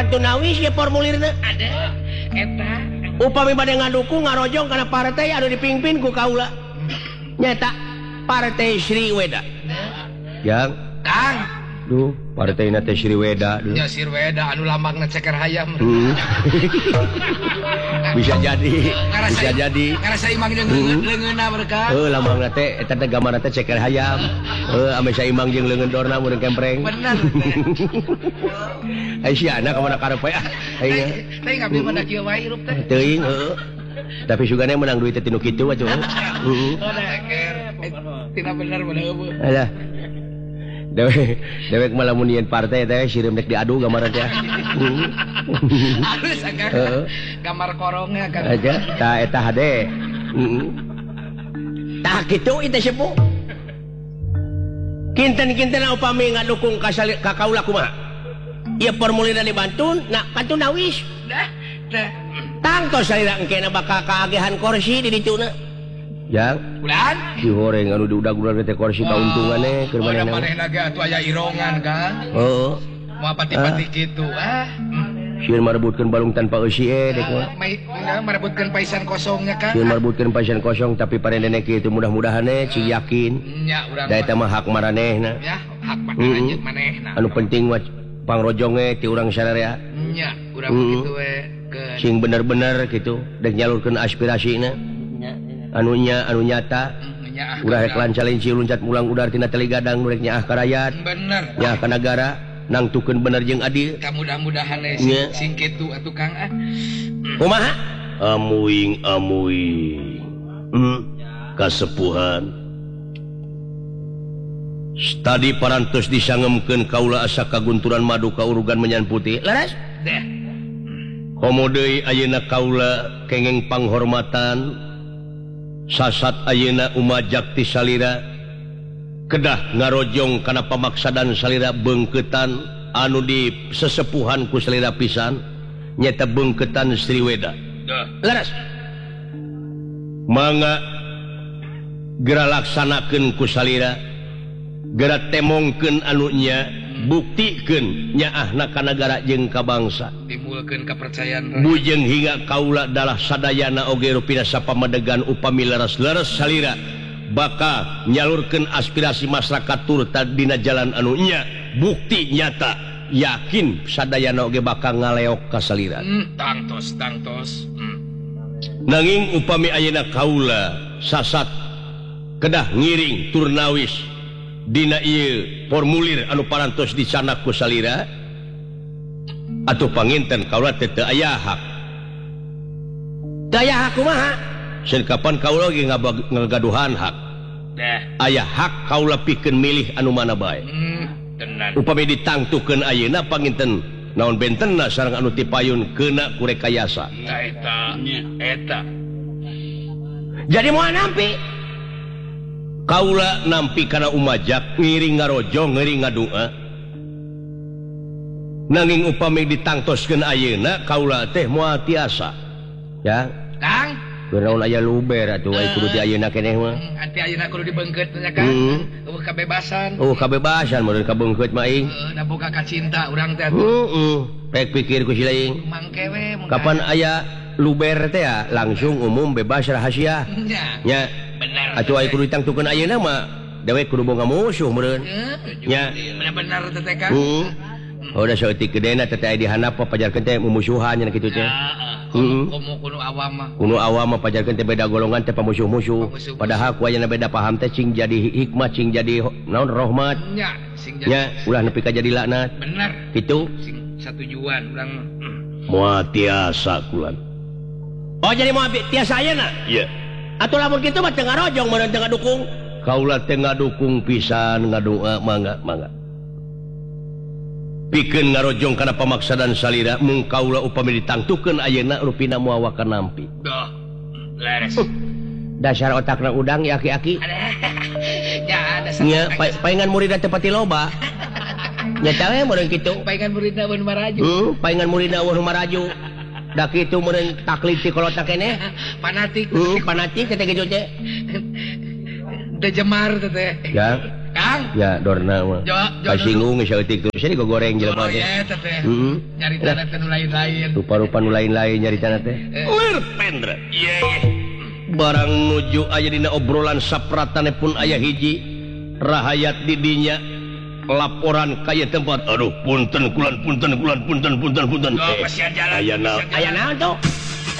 nawis ya formulirna ada eta upami bade ngadukung ngarojong kana partai anu dipimpin ku kaula nyata partai Sri Weda yang Kang duh partai teh Sri Weda duh ya Sri Weda anu lambangna ceker hayam bisa jadi ngarasa imang jeung leungeunna berkah lambangna teh eta teh gambarna teh ceker hayam ame saimang jeung leungeun dorna mun kempreng bener ai siana ka mana karep aya aing teh ngabdi pada kieu wae hirup teh teuing tapi sugana menang duit teh tinu kitu atuh tina bener bener alah dewek malah mun nyeun partai teh sireum dek diadu gambar teh halus agar gambar korongnya kan aja tah eta hade tah kitu ieu sepuh kinten-kinten upami ngadukung ka kaula kumaha ieu formulirna dibantun na kantun nawis dah tangtos salira engkena bakal kaagehan kursi di dituna yang bulan digoreng anu diudag-udag teh kursi kauntungannya keur manehna manehna ge atuh aya irongan kan heeh moal pati-pati kitu sieun marebutkeun balung tanpa eusi dek mah marebutkeun paisan kosongnya kan sieun marebutkeun paisan kosong tapi parendene kitu mudah-mudahan cing yakin nya urang da eta mah hak maranehna ya hak manehna anu penting mah pangrojong ti urang sadaya nya urang kitu we sing bener-bener gitu dek nyalurkeun aspirasina anu nyata ulah rek lancalinci luncat mulang udar tina teli gadang rek nyaah ka rakyat bener nyaah ka nagara nangtukeun bener jeung adil mudah-mudahan sing kitu atuh Kang kumaha amuing kasepuhan tadi parantos disangemkeun kaula asa kagunturan madu ka urugan menyan putih laras deh komo deui ayeuna kaula kenging panghormatan sasat ayeuna umajak ti salira kedah ngarojong kana pamaksadan salira beungkeutan anu di sesepuhan ku salira pisan nyata beungkeutan Sri Weda laras mangga geura laksanakeun ku salira geura temongkeun anunya buktikeun nyaahna ka nagara jeung ka bangsa timbulkeun kepercayaan bujeng hingga kaula dalah sadayana oge rupina sapamadegan upami leres-leres salira bakal nyalurkeun aspirasi masyarakat turut dina jalan anu nya bukti nyata yakin sadayana oge bakal ngaleok ka salira tangtos nanging upami ayeuna kaula sasat kedah ngiring turnawis dina ieu formulir anu parantos dicanak ku salira atuh panginten kaula teh teu aya hak daya hak kumaha sen kapan kaula ge ngagaduhan hak aya hak kaula pikeun milih anu mana bae tenan upami ditangtukeun ayeuna panginten naon bentenna sareng anu tipayun keuna ku rekayasa eta jadi moal nampi kaula nampi kana umajak ngiring ngarojong ngiring ngadua nanging upami ditangtoskeun ayeuna kaula teh moal tiasa ya Kang kunaon aya luber atuh ai kudu ti ayeuna keneh mah ati ayeuna kudu dibeungkeut nya Kang kebebasan kebebasan meureun kabeungkeut mah aing da boga kacinta urang teh rek pikir ku si laing mangke we kapan aya luber teh langsung umum bebas rahasia nya bener atuh ai kudu ditangtukeun ayeuna mah dewek kudu boga musuh meureun nya bener teh Kang udah saeutik gedena teh aya dihandap pajarkeun teh mumusuhan nya kitu teh kuno awam mah pajarkeun teh beda golongan teh pamusuh-musuh padahal ku ayeuna beda paham teh cing jadi hikmah cing jadi naon rahmat nya ulah nepi ka jadi laknat bener kitu sing satujuan urang moal tiasa kulan jadi moal tiasa ayeuna iya atuh lamun kitu mah teu ngarojong meureun teu ngadukung kaula teh ngadukung pisan ngadoa mangga pikeun ngarojong kana pamaksadan salira mung kaula upami ditangtukeun ayeuna rupina moal waka nampi leres dasar otakna udang ya aki-aki ya dasar nya paingan muridna teu pati loba nya tah we meureun kitu paingan muridna mun maraju paingan muridna mun maraju da kitu meureun taklid ti kolota keneh fanatik fanatik teh kitu teh teh jemar teh ya Dang. Ya Dorna mah. Kasinggung saeutik tuh. Saya digoreng jelema teh. Heeh. Nyari tanah teh lain-lain. Rupa-rupa nu lain-lain nyari tanah teh. Lir Pendra. Iya. Barang nuju aya dina obrolan sapratane pun aya hiji rahayat didinya laporan kaya tempat. Aduh punten kulan punten. Masih jalan. Aya naon tuh?